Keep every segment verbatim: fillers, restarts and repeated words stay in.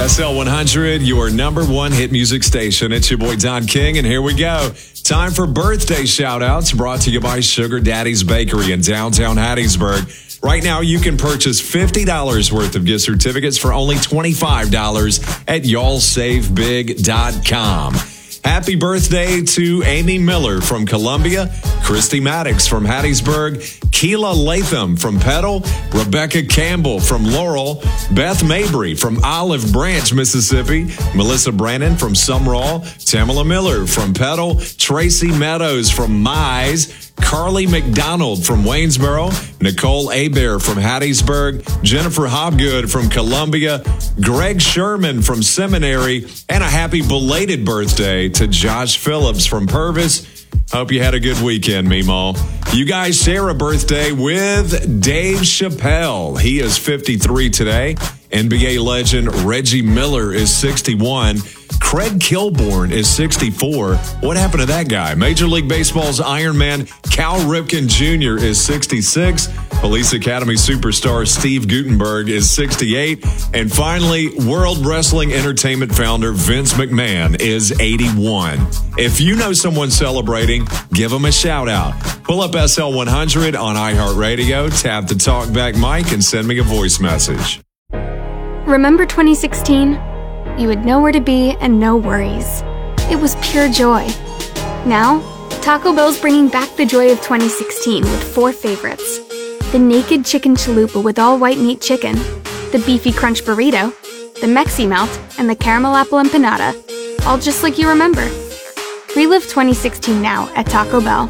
S L one hundred, your number one hit music station. It's your boy Don King, and here we go. Time for birthday shout-outs brought to you by Sugar Daddy's Bakery in downtown Hattiesburg. Right now, you can purchase fifty dollars worth of gift certificates for only twenty-five dollars at y'all save big dot com. Happy birthday to Amy Miller from Columbia, Christy Maddox from Hattiesburg, Keela Latham from Petal, Rebecca Campbell from Laurel, Beth Mabry from Olive Branch, Mississippi, Melissa Brannon from Sumrall, Tamala Miller from Petal, Tracy Meadows from Mize, Carly McDonald from Waynesboro, Nicole Abear from Hattiesburg, Jennifer Hobgood from Columbia, Greg Sherman from Seminary, and a happy belated birthday to Josh Phillips from Purvis. Hope you had a good weekend, Meemaw. You guys share a birthday with Dave Chappelle. He is fifty-three today. N B A legend Reggie Miller is sixty-one. Craig Kilborn is sixty-four. What happened to that guy? Major League Baseball's Iron Man Cal Ripken Junior is sixty-six. Police Academy superstar Steve Guttenberg is sixty-eight. And finally, World Wrestling Entertainment founder Vince McMahon is eighty-one. If you know someone celebrating, give them a shout out. Pull up S L one hundred on iHeartRadio, tap the talkback mic, and send me a voice message. Remember twenty sixteen? You had nowhere to be and no worries. It was pure joy. Now, Taco Bell's bringing back the joy of twenty sixteen with four favorites. The Naked Chicken Chalupa with all white meat chicken, the Beefy Crunch Burrito, the Mexi Melt, and the Caramel Apple Empanada. All just like you remember. Relive twenty sixteen now at Taco Bell.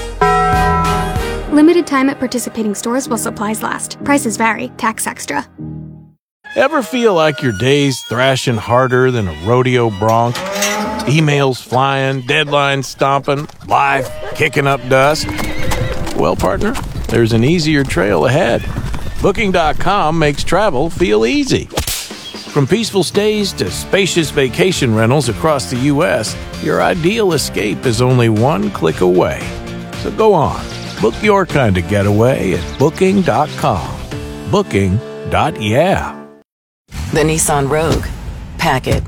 Limited time at participating stores while supplies last. Prices vary. Tax extra. Ever feel like your day's thrashing harder than a rodeo bronc? Emails flying, deadlines stomping, life kicking up dust? Well, partner, there's an easier trail ahead. Booking dot com makes travel feel easy. From peaceful stays to spacious vacation rentals across the U S, your ideal escape is only one click away. So go on, book your kind of getaway at Booking dot com. Booking. Yeah. The Nissan Rogue. Pack it.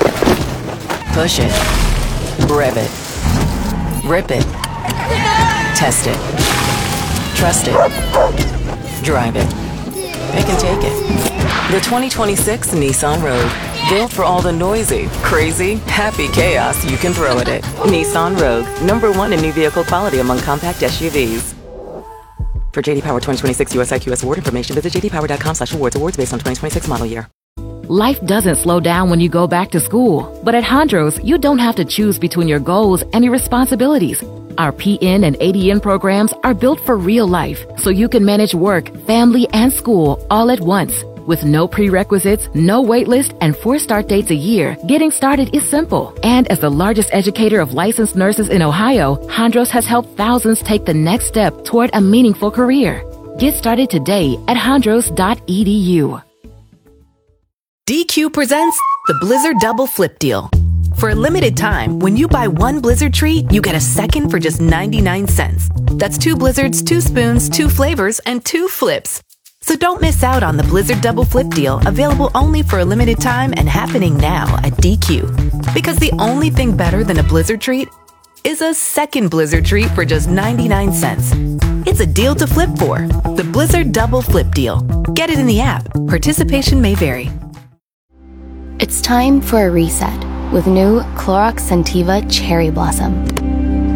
Push it. Rev it. Rip it. Test it. Trust it. Drive it. Pick and take it. The twenty twenty-six Nissan Rogue. Built for all the noisy, crazy, happy chaos you can throw at it. Nissan Rogue. Number one in new vehicle quality among compact S U Vs. For J D Power twenty twenty-six U S I Q S award information, visit j d power dot com slash awards. Awards based on twenty twenty-six model year. Life doesn't slow down when you go back to school. But at Hondros, you don't have to choose between your goals and your responsibilities. Our P N and A D N programs are built for real life, so you can manage work, family, and school all at once. With no prerequisites, no wait list, and four start dates a year, getting started is simple. And as the largest educator of licensed nurses in Ohio, Hondros has helped thousands take the next step toward a meaningful career. Get started today at hondros dot e d u. D Q presents the Blizzard Double Flip Deal. For a limited time, when you buy one Blizzard treat, you get a second for just ninety-nine cents. That's two Blizzards, two spoons, two flavors, and two flips. So don't miss out on the Blizzard Double Flip Deal, available only for a limited time and happening now at D Q. Because the only thing better than a Blizzard treat is a second Blizzard treat for just ninety-nine cents. It's a deal to flip for. The Blizzard Double Flip Deal. Get it in the app. Participation may vary. It's time for a reset with new Clorox Scentiva Cherry Blossom.